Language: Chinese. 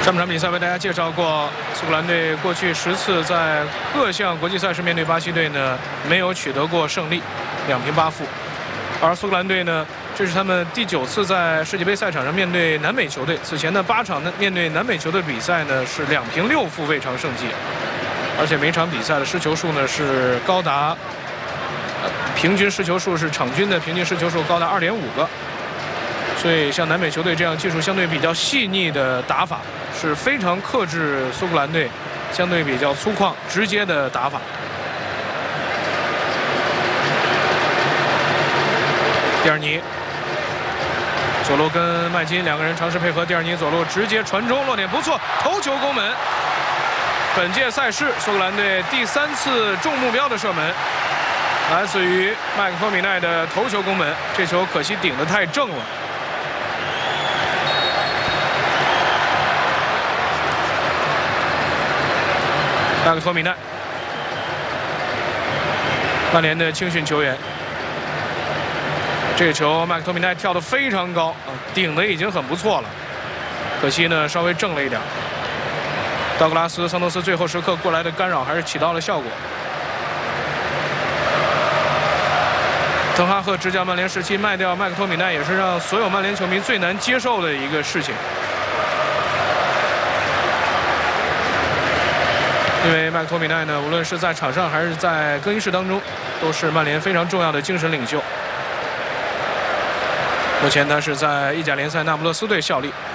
上半场比赛为大家介绍过，苏格兰队过去10次在各项国际赛事面对巴西队呢，没有取得过胜利，2平8负。而苏格兰队呢，这是他们第9次在世界杯赛场上面对南美球队。此前的8场呢，面对南美球队比赛呢是2平6负未尝胜绩，而且每场比赛的失球数呢是高达平均失球数是场均的平均失球数高达2.5个。所以像南美球队这样技术相对比较细腻的打法，是非常克制苏格兰队相对比较粗犷直接的打法。蒂尔尼、左路跟麦金2个人尝试配合，蒂尔尼左路直接传中，落点不错，头球攻门。本届赛事苏格兰队第3次中目标的射门，来自于麦克托米奈的头球攻门，这球可惜顶得太正了。麦克托米奈，曼联的青训球员。这个球麦克托米奈跳得非常高，顶的已经很不错了，可惜呢稍微正了一点。道格拉斯·桑托斯最后时刻过来的干扰还是起到了效果。滕哈赫执教曼联时期卖掉麦克托米奈，也是让所有曼联球迷最难接受的一个事情。因为麦克托米奈呢，无论是在场上还是在更衣室当中，都是曼联非常重要的精神领袖。目前他是在意甲联赛那不勒斯队效力。